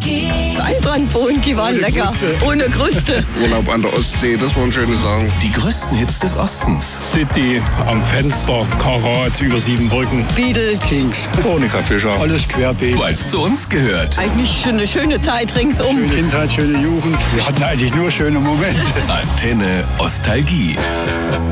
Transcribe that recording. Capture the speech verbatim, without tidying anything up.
Weinbrandbohnen, die waren Ohne lecker. Kruste. Ohne Kruste. Urlaub an der Ostsee, das waren schöne Sachen. Die größten Hits des Ostens. City, am Fenster, Karat, über sieben Brücken. Beatles. Kings, Monika Fischer. Alles querbeet. Weil es zu uns gehört. Eigentlich schon eine schöne Zeit ringsum. Schöne Kindheit, schöne Jugend. Wir hatten eigentlich nur schöne Momente. Antenne Ostalgie.